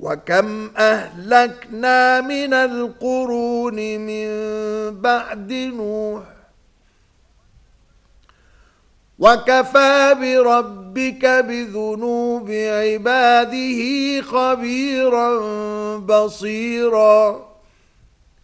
وكم أهلكنا من القرون من بعد نوح وكفى بربك بذنوب عباده خبيرا بصيرا